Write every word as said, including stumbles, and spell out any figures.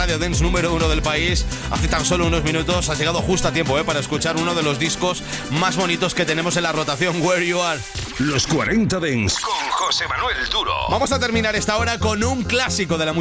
radio dance número uno del país. Hace tan solo unos minutos has llegado justo a tiempo, ¿eh? Para escuchar uno de los discos más bonitos que tenemos en la rotación, Where You Are. Los cuarenta Dance con José Manuel Duro. Vamos a terminar esta hora con un clásico de la música